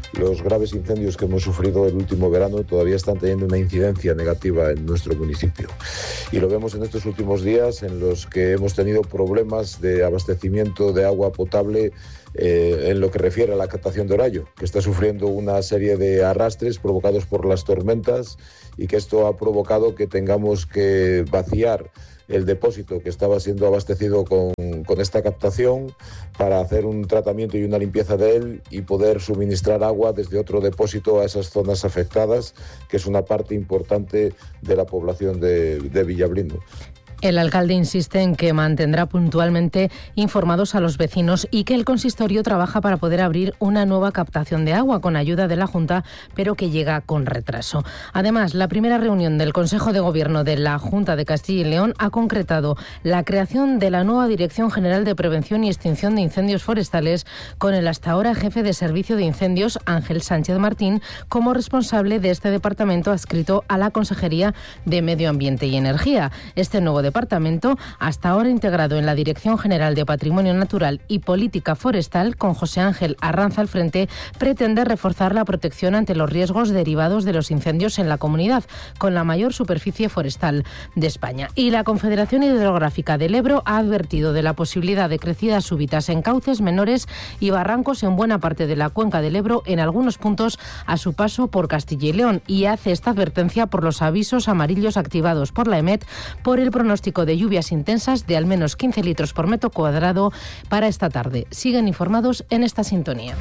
los graves incendios que hemos sufrido el último verano todavía están teniendo una incidencia negativa en nuestro municipio. Y lo vemos en estos últimos días en los que hemos tenido problemas de abastecimiento de agua potable en lo que refiere a la captación de Orayo, que está sufriendo una serie de arrastres provocados por las tormentas y que esto ha provocado que tengamos que vaciar el depósito que estaba siendo abastecido con esta captación para hacer un tratamiento y una limpieza de él y poder suministrar agua desde otro depósito a esas zonas afectadas, que es una parte importante de la población de Villablindo. El alcalde insiste en que mantendrá puntualmente informados a los vecinos y que el consistorio trabaja para poder abrir una nueva captación de agua con ayuda de la Junta, pero que llega con retraso. Además, la primera reunión del Consejo de Gobierno de la Junta de Castilla y León ha concretado la creación de la nueva Dirección General de Prevención y Extinción de Incendios Forestales, con el hasta ahora jefe de Servicio de Incendios, Ángel Sánchez Martín, como responsable de este departamento adscrito a la Consejería de Medio Ambiente y Energía. Este nuevo departamento, hasta ahora integrado en la Dirección General de Patrimonio Natural y Política Forestal, con José Ángel Arranza al frente, pretende reforzar la protección ante los riesgos derivados de los incendios en la comunidad, con la mayor superficie forestal de España. Y la Confederación Hidrográfica del Ebro ha advertido de la posibilidad de crecidas súbitas en cauces menores y barrancos en buena parte de la cuenca del Ebro, en algunos puntos a su paso por Castilla y León, y hace esta advertencia por los avisos amarillos activados por la EMET por el pronóstico de lluvias intensas de al menos 15 litros por metro cuadrado para esta tarde. Siguen informados en esta sintonía.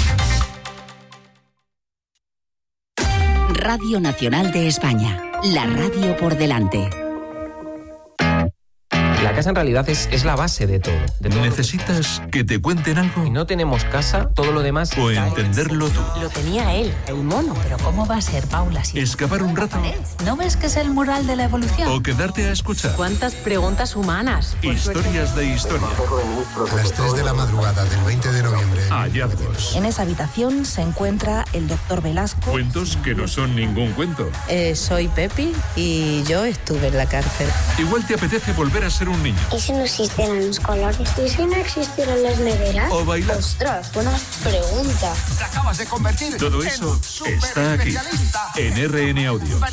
Radio Nacional de España, la radio por delante. La casa en realidad es la base de todo. ¿Necesitas que te cuenten algo? Si no tenemos casa, todo lo demás... O entenderlo tú. Lo tenía él, el mono. Pero ¿cómo va a ser, Paula? Si ¿escapar un rato? ¿No ves que es el mural de la evolución? ¿O quedarte a escuchar? ¿Cuántas preguntas humanas? Historias de historia. A las 3 de la madrugada del 20 de noviembre. Hallazgos. En esa habitación se encuentra el doctor Velasco. Cuentos que no son ningún cuento. Soy Pepi y yo estuve en la cárcel. Igual te apetece volver a ser un niño. ¿Y si no existieran los colores? ¿Y si no existieran las neveras? O bailar. Ostras, buena pregunta. Te acabas de convertir. Todo eso está aquí, en RN Audio.